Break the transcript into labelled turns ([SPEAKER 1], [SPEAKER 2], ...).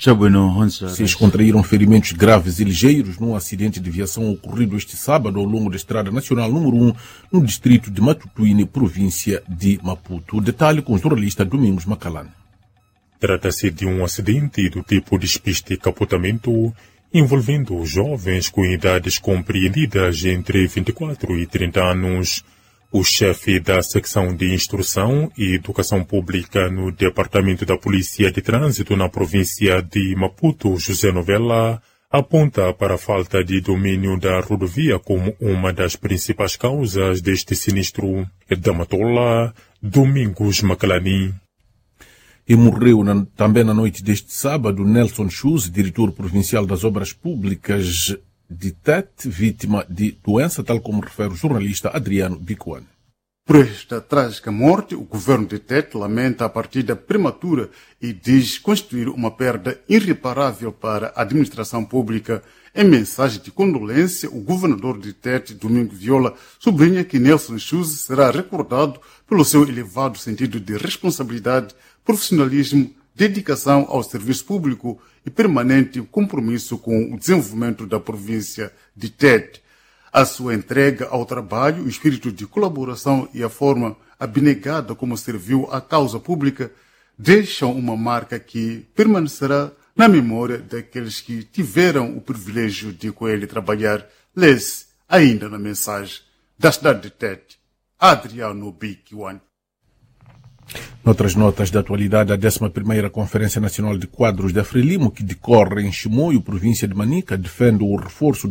[SPEAKER 1] Seis contraíram ferimentos graves e ligeiros num acidente de viação ocorrido este sábado ao longo da Estrada Nacional número 1, no distrito de Matutuine, província de Maputo. Detalhe com o jornalista Domingos Macalane.
[SPEAKER 2] Trata-se de um acidente do tipo despiste e capotamento envolvendo jovens com idades compreendidas entre 24 e 30 anos. O chefe da secção de Instrução e Educação Pública no Departamento da Polícia de Trânsito na província de Maputo, José Novella, aponta para a falta de domínio da rodovia como uma das principais causas deste sinistro. Da Matola, Domingos Macalani.
[SPEAKER 1] E morreu também na noite deste sábado Nelson Chus, diretor provincial das obras públicas de Tete, vítima de doença, tal como refere o jornalista Adriano Bicuane.
[SPEAKER 3] Por esta trágica morte, o governo de Tete lamenta a partida prematura e diz constituir uma perda irreparável para a administração pública. Em mensagem de condolência, o governador de Tete, Domingo Viola, sublinha que Nelson Chus será recordado pelo seu elevado sentido de responsabilidade, profissionalismo, dedicação ao serviço público e permanente compromisso com o desenvolvimento da província de Tete. A sua entrega ao trabalho, o espírito de colaboração e a forma abnegada como serviu à causa pública deixam uma marca que permanecerá na memória daqueles que tiveram o privilégio de com ele trabalhar. Lê-se ainda na mensagem da cidade de Tete, Adriano Bicuane.
[SPEAKER 1] Noutras notas da atualidade, a 11ª Conferência Nacional de Quadros da Frelimo, que decorre em Chimoio, província de Manica, defende o reforço